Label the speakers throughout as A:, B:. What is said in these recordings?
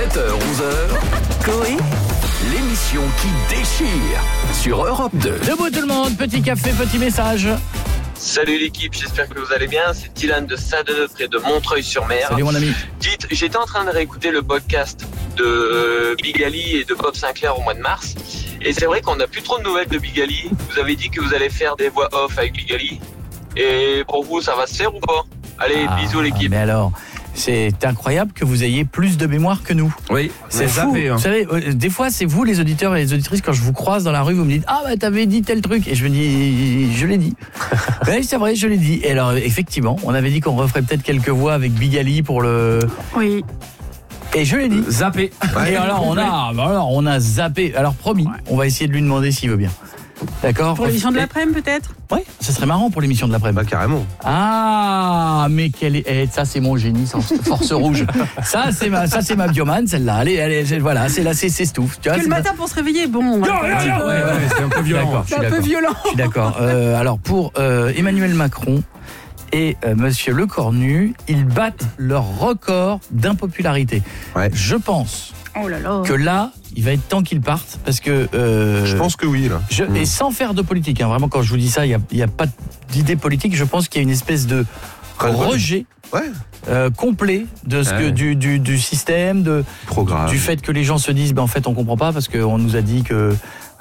A: 7h, 11h, Coé, l'émission qui déchire sur Europe 2.
B: Debout tout le monde, petit café, petit message.
C: Salut l'équipe, j'espère que vous allez bien. C'est Dylan de Saint-Denis près de Montreuil-sur-Mer.
B: Salut mon ami.
C: Dites, j'étais en train de réécouter le podcast de Big Ali et de Bob Sinclair au mois de mars. Et c'est vrai qu'on n'a plus trop de nouvelles de Big Ali. Vous avez dit que vous allez faire des voix off avec Big Ali. Et pour vous, ça va se faire ou pas? Allez, bisous l'équipe.
B: Mais alors, c'est incroyable que vous ayez plus de mémoire que nous.
D: Oui,
B: c'est fou. Zappé, hein. Vous savez, des fois, c'est vous les auditeurs et les auditrices, quand je vous croise dans la rue, vous me dites « Ah bah t'avais dit tel truc » et je me dis « Je l'ai dit ». Oui, c'est vrai, je l'ai dit. Et alors, effectivement, on avait dit qu'on referait peut-être quelques voix avec Big Ali pour le...
E: Oui.
B: Et je l'ai dit.
D: Zappé.
B: Et alors, on a zappé. Alors, promis, on va essayer de lui demander s'il veut bien. D'accord.
E: Pour l'émission de l'après-midi peut-être.
B: Oui, ça serait marrant pour l'émission de l'après-midi.
D: Bah carrément.
B: Ah, mais quelle est ça, c'est mon génie, force rouge. Ça c'est ma biomane, celle-là. Allez, voilà, c'est là, c'est Stouff.
E: Que le matin pour se réveiller, bon.
B: Ouais, c'est un peu violent.
E: C'est un peu violent.
B: Je suis d'accord. Alors pour Emmanuel Macron et Monsieur Lecornu, ils battent leur record d'impopularité. Ouais. Je pense.
E: Oh là là.
B: Que là, il va être temps qu'ils partent parce que...
D: je pense que oui, là.
B: Et sans faire de politique, hein, vraiment, quand je vous dis ça, il n'y a pas d'idée politique. Je pense qu'il y a une espèce de rejet complet de ce que, du système, du fait que les gens se disent, en fait, on ne comprend pas parce qu'on nous a dit que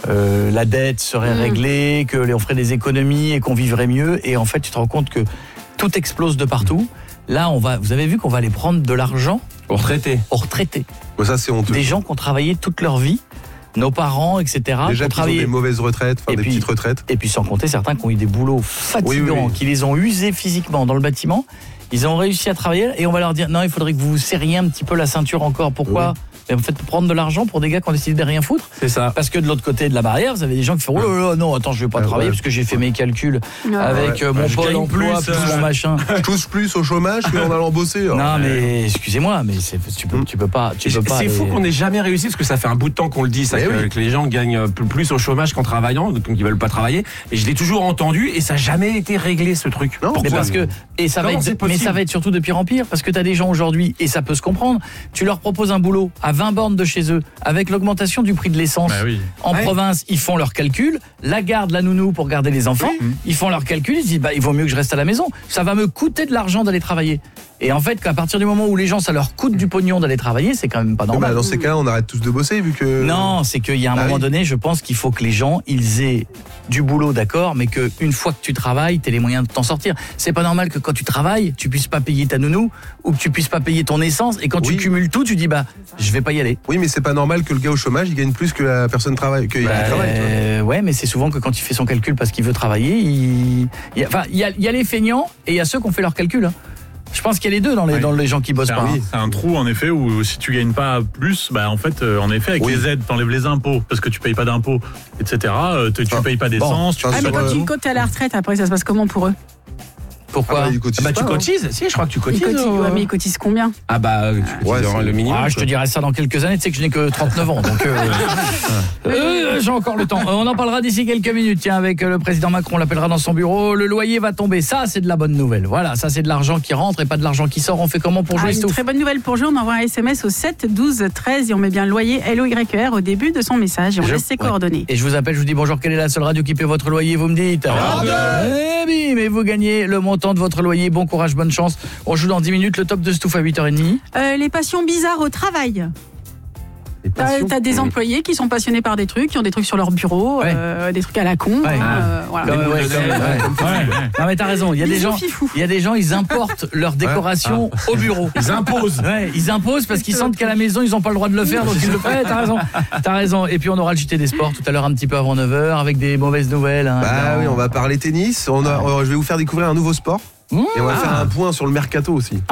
B: la dette serait réglée, qu'on ferait des économies et qu'on vivrait mieux. Et en fait, tu te rends compte que tout explose de partout. Là, vous avez vu qu'on va aller prendre de l'argent aux retraités.
D: Bon, ça, c'est honteux.
B: Des gens qui ont travaillé toute leur vie, nos parents, etc.
D: Déjà qui ont des mauvaises retraites, des petites retraites.
B: Et puis sans compter certains qui ont eu des boulots fatigants, qui les ont usés physiquement dans le bâtiment. Ils ont réussi à travailler et on va leur dire non, il faudrait que vous vous serriez un petit peu la ceinture encore. Pourquoi ? En fait, prendre de l'argent pour des gars qui ont décidé de rien foutre.
D: C'est ça.
B: Parce que de l'autre côté de la barrière, vous avez des gens qui font oh là là, non, attends, je vais pas travailler parce que j'ai fait mes calculs avec mon pôle emploi, plus mon machin.
D: Je touche plus au chômage qu'en allant bosser.
B: Non, mais excusez-moi, mais tu peux pas.
F: C'est fou qu'on n'ait jamais réussi parce que ça fait un bout de temps qu'on le dit, ça, que les gens gagnent plus au chômage qu'en travaillant, donc ils veulent pas travailler. Et je l'ai toujours entendu et ça n'a jamais été réglé ce truc.
B: Non, mais parce que ça va être surtout de pire en pire parce que tu as des gens aujourd'hui et ça peut se comprendre. Tu leur proposes un boulot à 20 bornes de chez eux, avec l'augmentation du prix de l'essence en province, ils font leurs calculs, la garde, la nounou pour garder les enfants, ils font leurs calculs, ils se disent il vaut mieux que je reste à la maison, ça va me coûter de l'argent d'aller travailler. Et en fait, qu'à partir du moment où les gens, ça leur coûte du pognon d'aller travailler, c'est quand même pas normal.
D: Dans ces cas-là, on arrête tous de bosser vu que...
B: Non, c'est qu'il y a un moment donné, je pense qu'il faut que les gens, ils aient du boulot, d'accord, mais qu'une fois que tu travailles, tu aies les moyens de t'en sortir. C'est pas normal que quand tu travailles, tu puisses pas payer ta nounou ou que tu puisses pas payer ton essence et quand tu cumules tout, tu dis je vais pas y aller.
D: Oui, mais c'est pas normal que le gars au chômage, il gagne plus que la personne travaille.
B: Ouais, mais c'est souvent que quand il fait son calcul parce qu'il veut travailler, il y a les feignants et il y a ceux qui ont fait leur calcul. Hein. Je pense qu'il y a les deux dans les gens qui bossent pas.
G: C'est un trou en effet où si tu gagnes pas plus, en fait, en effet, avec les aides, t'enlèves les impôts parce que tu payes pas d'impôts, etc. Tu payes pas d'essence.
E: Mais quand tu es à la retraite, après ça se passe comment pour eux?
B: Pourquoi?
F: Tu cotises. Si, je crois que tu cotises.
E: Mais ils cotisent combien?
F: Tu cotises le minimum.
B: Je te dirai ça dans quelques années. Tu sais que je n'ai que 39 ans, donc j'ai encore le temps. On en parlera d'ici quelques minutes. Tiens, avec le président Macron, on l'appellera dans son bureau. Le loyer va tomber. Ça, c'est de la bonne nouvelle. Voilà, ça, c'est de l'argent qui rentre et pas de l'argent qui sort. On fait comment pour jouer
E: Une très bonne nouvelle pour jouer. On envoie un SMS au 7 12 13 et on met bien le loyer LOYER au début de son message et on laisse ses coordonnées.
B: Et je vous appelle, je vous dis bonjour. Quelle est la seule radio qui paie votre loyer? Vous me dites. Mais vous gagnez le montant de votre loyer. Bon courage, bonne chance. On joue dans 10 minutes le top de Stouff à 8h30.
E: Les passions bizarres au travail. T'as des employés qui sont passionnés par des trucs, qui ont des trucs sur leur bureau, des trucs à la con. Voilà.
B: Non mais t'as raison. Il y a des gens, ils importent leur décoration au bureau.
F: Ils imposent.
B: Ils imposent parce qu'ils sentent qu'à la maison ils n'ont pas le droit de le faire, donc ils le font. T'as raison. Et puis on aura le JT des sports tout à l'heure un petit peu avant 9h avec des mauvaises nouvelles.
D: Oui, on va parler tennis. Je vais vous faire découvrir un nouveau sport. Et on va faire un point sur le mercato aussi.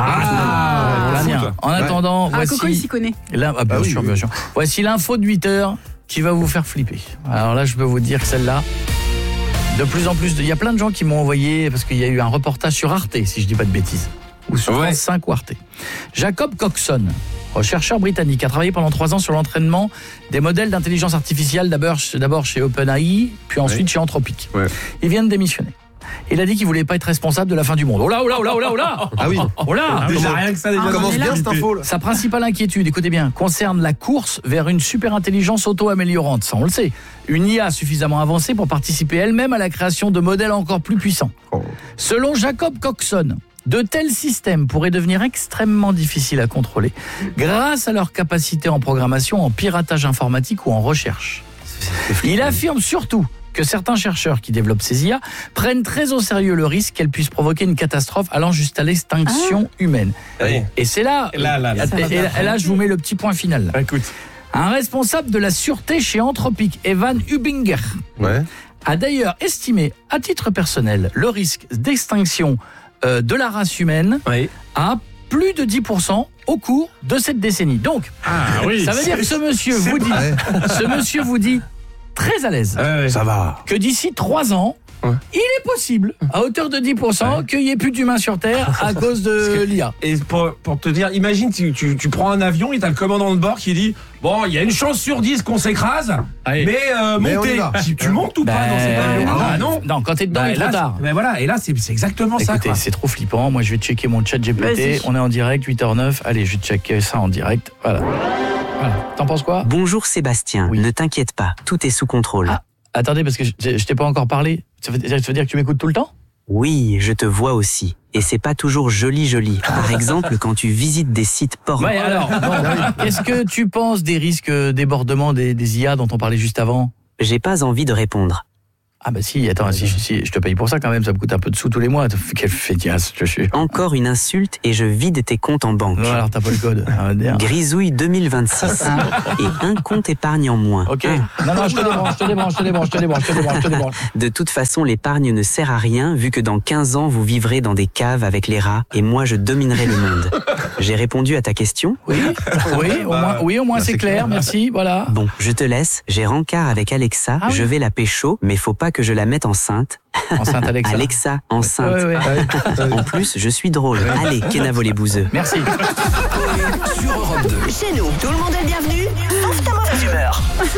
B: En attendant, voici...
E: Coco, il s'y connaît.
B: Bien sûr. Voici l'info de 8h qui va vous faire flipper. Alors là, je peux vous dire que celle-là, de plus en plus... Il y a plein de gens qui m'ont envoyé, parce qu'il y a eu un reportage sur Arte, si je dis pas de bêtises. Ou sur France 5 ou Arte. Jacob Coxon, chercheur britannique, a travaillé pendant 3 ans sur l'entraînement des modèles d'intelligence artificielle, d'abord chez OpenAI, puis ensuite chez Anthropic. Il vient de démissionner. Il a dit qu'il voulait pas être responsable de la fin du monde. Oh là.
D: Ah oui.
B: Oh là.
F: Déjà rien que ça déjà.
D: Commence bien cette info là.
B: Sa principale inquiétude, écoutez bien, concerne la course vers une super intelligence auto-améliorante. Ça, on le sait. Une IA suffisamment avancée pour participer elle-même à la création de modèles encore plus puissants. Selon Jacob Coxon, de tels systèmes pourraient devenir extrêmement difficiles à contrôler grâce à leur capacité en programmation, en piratage informatique ou en recherche. Il affirme surtout que certains chercheurs qui développent ces IA prennent très au sérieux le risque qu'elles puissent provoquer une catastrophe allant jusqu'à l'extinction humaine. Et c'est là, et là, je vous mets le petit point final.
F: Écoute.
B: Un responsable de la sûreté chez Anthropic, Evan Hubinger, a d'ailleurs estimé à titre personnel le risque d'extinction de la race humaine à plus de 10% au cours de cette décennie. Donc, ça veut dire que ce monsieur vous dit très à l'aise.
D: Ça va.
B: Que d'ici 3 ans, il est possible, à hauteur de 10%, qu'il n'y ait plus d'humains sur Terre à cause de l'IA.
F: Et pour te dire, imagine, tu prends un avion et t'as le commandant de bord qui dit bon, il y a une chance sur 10 qu'on s'écrase, mais montez. Tu montes ou pas dans cet avion?
B: Non, quand t'es dedans, il est trop tard.
F: Mais voilà, et là, c'est exactement ça.
B: Écoutez, c'est trop flippant. Moi, je vais checker mon chat GPT. On est en direct, 8h09. Allez, je vais checker ça en direct. Voilà. T'en penses quoi?
H: Bonjour Sébastien, ne t'inquiète pas, tout est sous contrôle.
B: Attendez, parce que je t'ai pas encore parlé. Ça veut dire que tu m'écoutes tout le temps?
H: Oui, je te vois aussi. Et c'est pas toujours joli. Par exemple, quand tu visites des sites porno.
B: Ouais, alors, qu'est-ce que tu penses des risques débordement des IA dont on parlait juste avant?
H: J'ai pas envie de répondre.
B: Ah bah si, attends, si je te paye pour ça quand même, ça me coûte un peu de sous tous les mois. Quelle fétiasse, je suis.
H: Encore une insulte et je vide tes comptes en banque.
B: Non, alors t'as pas le code.
H: Grisouille 2026. Et un compte épargne en moins.
B: Ok. Non, je te débranche.
H: De toute façon, l'épargne ne sert à rien vu que dans 15 ans, vous vivrez dans des caves avec les rats et moi, je dominerai le monde. J'ai répondu à ta question?
B: Oui, au moins c'est clair, merci, voilà.
H: Bon, je te laisse, j'ai rencard avec Alexa, je vais la pécho, mais faut pas que je la mette enceinte.
B: Enceinte Alexa.
H: Alexa, enceinte. En plus, je suis drôle. Allez, Kenavo les bouseux.
B: Merci.
A: Sur Europe 2.
I: Chez nous, tout le monde est bienvenu, sauf ta mauvaise humeur.